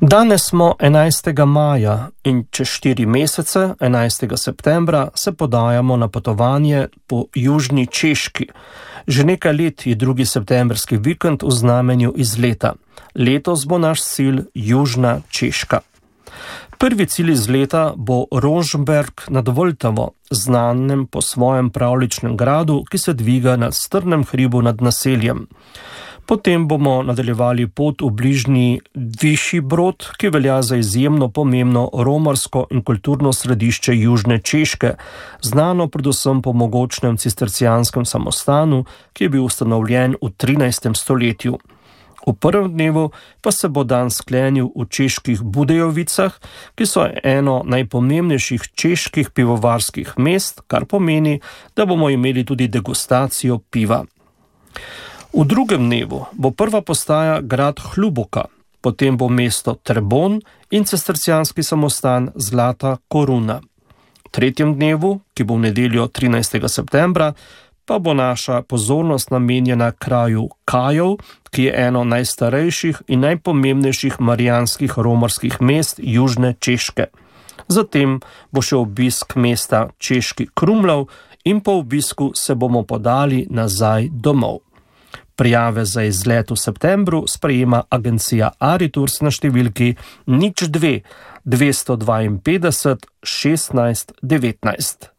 Danes smo 11. maja in čez 4 mesece, 11. septembra, se podajamo na potovanje po južni Češki. Že nekaj let je 2. septembrski vikend v znamenju izleta. Letos bo naš cilj južna Češka. Prvi cilj izleta bo Rožmberk nad Vltavo, znanem po svojem pravljičnem gradu, ki se dviga na strmem hribu nad naseljem. Potem bomo nadaljevali pot v bližnji Višji Brod, ki velja za izjemno pomembno romarsko in kulturno središče južne Češke, znano predvsem po mogočnem cistercijanskem samostanu, ki je bil ustanovljen v 13. stoletju. V prvem dnevu pa se bo dan sklenil v čeških Budejovicah, ki so eno najpomembnejših čeških pivovarskih mest, kar pomeni, da bomo imeli tudi degustacijo piva. V drugem dnevu bo prva postaja grad Hluboka, potem bo mesto Trebon in cistercijanski samostan Zlata Koruna. V tretjem dnevu, ki bo v nedeljo 13. septembra, pa bo naša pozornost namenjena kraju Kajov, ki je eno najstarejših in najpomembnejših marijanskih romarskih mest južne Češke. Zatem bo še obisk mesta Češki Krumlov in po obisku se bomo podali nazaj domov. Prijave za izlet v septembru sprejema agencija Aritours na številki 02 252 16 19.